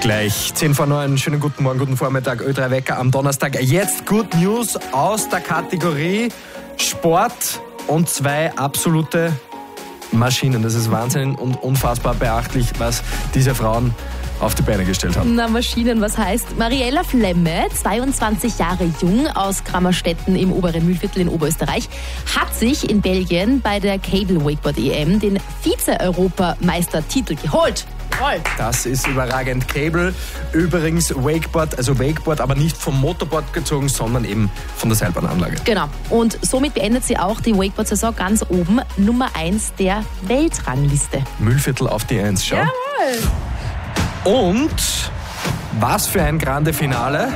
Gleich 10 vor 9, schönen guten Morgen, guten Vormittag, Ö3 Wecker am Donnerstag. Jetzt Good News aus der Kategorie Sport und 2 absolute Maschinen. Das ist Wahnsinn und unfassbar beachtlich, was diese Frauen auf die Beine gestellt haben. Na, Maschinen, was heißt? Mariella Flemme, 22 Jahre jung, aus Krammerstetten im oberen Mühlviertel in Oberösterreich, hat sich in Belgien bei der Cable Wakeboard EM den Vize-Europameistertitel geholt. Das ist überragend. Cable, übrigens Wakeboard, aber nicht vom Motorboard gezogen, sondern eben von der Seilbahnanlage. Genau. Und somit beendet sie auch die Wakeboard-Saison ganz oben, Nummer 1 der Weltrangliste. Mühlviertel auf die 1, schau. Jawohl! Und was für ein grande Finale.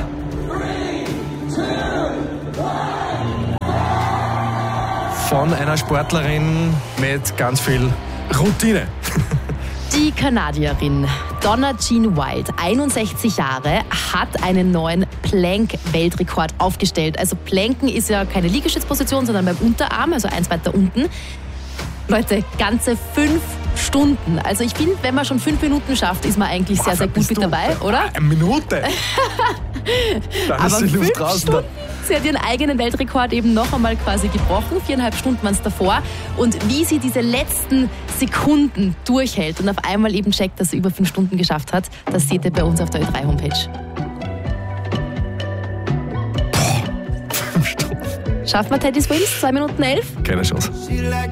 3, 2, 1. Von einer Sportlerin mit ganz viel Routine. Die Kanadierin Donna Jean Wild, 61 Jahre, hat einen neuen Plank-Weltrekord aufgestellt. Also Planken ist ja keine Liegestützposition, sondern beim Unterarm, also eins weiter unten. Leute, ganze 5 Stunden. Also ich finde, wenn man schon 5 Minuten schafft, ist man eigentlich sehr, sehr gut mit dabei, oder? Eine Minute? Dann ist die Luft draußen. Sie hat ihren eigenen Weltrekord eben noch einmal quasi gebrochen. 4,5 Stunden waren es davor. Und wie sie diese letzten Sekunden durchhält und auf einmal eben checkt, dass sie über 5 Stunden geschafft hat, das seht ihr bei uns auf der Ö3-Homepage. 5 Stunden. Schafft man Teddy Swims? 2 Minuten 11? Keine Chance.